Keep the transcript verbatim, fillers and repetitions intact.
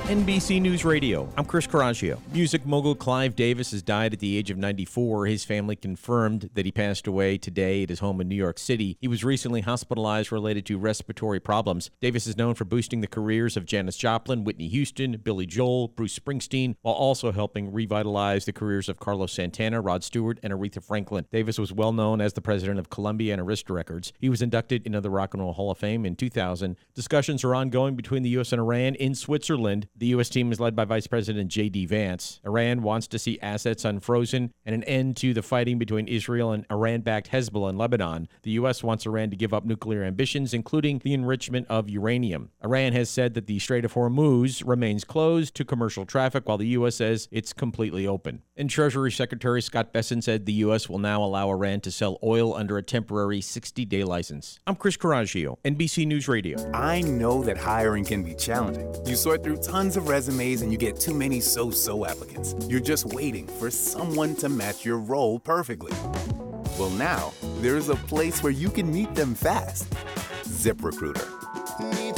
N B C News Radio. I'm Chris Coraggio. Music mogul Clive Davis has died at the age of ninety-four. His family confirmed that he passed away today at his home in New York City. He was recently hospitalized related to respiratory problems. Davis is known for boosting the careers of Janis Joplin, Whitney Houston, Billy Joel, Bruce Springsteen, while also helping revitalize the careers of Carlos Santana, Rod Stewart, and Aretha Franklin. Davis was well known as the president of Columbia and Arista Records. He was inducted into the Rock and Roll Hall of Fame in two thousand. Discussions are ongoing between the U S and Iran in Switzerland. The U S team is led by Vice President J D. Vance. Iran wants to see assets unfrozen and an end to the fighting between Israel and Iran-backed Hezbollah in Lebanon. The U S wants Iran to give up nuclear ambitions, including the enrichment of uranium. Iran has said that the Strait of Hormuz remains closed to commercial traffic, while the U S says it's completely open. And Treasury Secretary Scott Bessent said the U S will now allow Iran to sell oil under a temporary sixty-day license. I'm Chris Coraggio, N B C News Radio. I know that hiring can be challenging. You sort through tons of resumes and you get too many so-so applicants. You're just waiting for someone to match your role perfectly. Well, now, there's a place where you can meet them fast. ZipRecruiter.